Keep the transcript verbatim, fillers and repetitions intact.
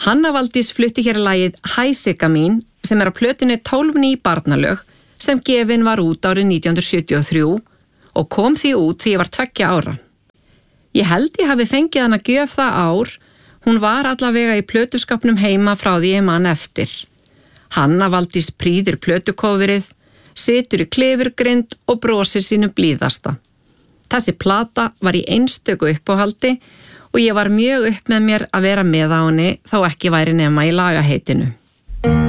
Hanna Valdís flutti hér lagið Hæ Sigga mín sem er á plötunni tólf ný barnalög sem gefin var út árið nítján hundruð sjötíu og þrjú og kom því út því ég var tveggja ára. Ég held ég hafi fengið hana gjöf það ár, hún var allavega í plötuskapnum heima frá því ég man eftir. Hanna Valdís prýðir plötukófirið, situr í klifurgrind og brosir sínu blíðasta. Þessi plata var í einstöku uppáhaldi og ég var mjög upp með mér að vera með á henni þó ekki væri nema í lagaheitinu.